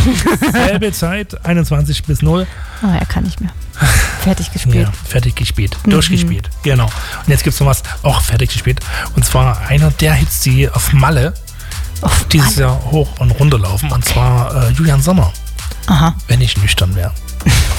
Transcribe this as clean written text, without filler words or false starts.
Selbe Zeit, 21 bis 0. Oh, er kann nicht mehr. Fertig gespielt. Ja, fertig gespielt, durchgespielt. Genau. Und jetzt gibt es noch was, auch fertig gespielt. Und zwar einer der Hits, die auf Malle dieses Jahr hoch und runter laufen. Und zwar Julian Sommer. Aha. Wenn ich nüchtern wäre.